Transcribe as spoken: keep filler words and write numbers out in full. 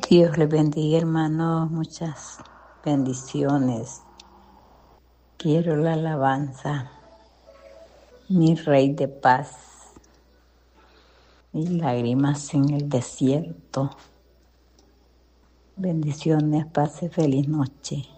Dios les bendiga, hermanos, muchas bendiciones. Quiero la alabanza, mi Rey de paz, mis lágrimas en el desierto. Bendiciones, paz y feliz noche.